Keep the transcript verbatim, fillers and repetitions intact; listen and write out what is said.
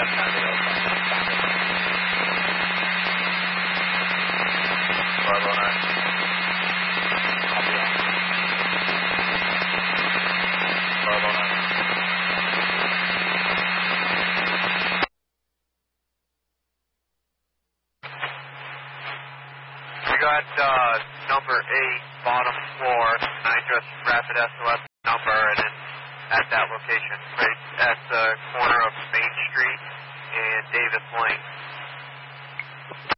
got uh, number eight, bottom floor. I just rapid S O S number, and then at that location, right at the corner of Main Street and Davis Lane.